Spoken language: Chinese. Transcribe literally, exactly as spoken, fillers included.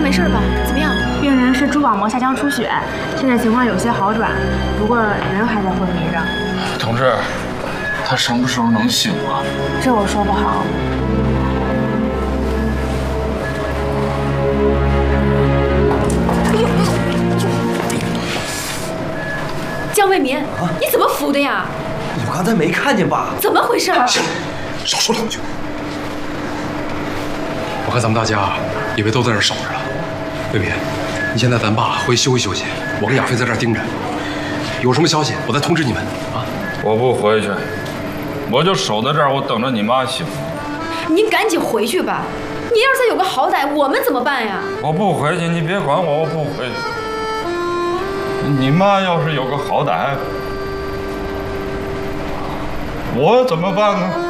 没事吧？怎么样？ 病人是蛛网膜下腔出血，现在情况有些好转，不过人还在昏迷着。 同志，他什么时候能醒啊？ 这我说不好。 江为民，啊、你怎么扶的呀？ 我刚才没看见吧？ 怎么回事啊？ 少说两句。我看咱们大家以为都在这守着了。卫民，你先带咱爸回去休息休息，我跟亚飞在这儿盯着。有什么消息，我再通知你们啊。 我不回去，我就守在这儿，我等着你妈醒。 您赶紧回去吧，你要是再有个好歹，我们怎么办呀？ 我不回去，你别管我，我不回去。你妈要是有个好歹，我怎么办呢？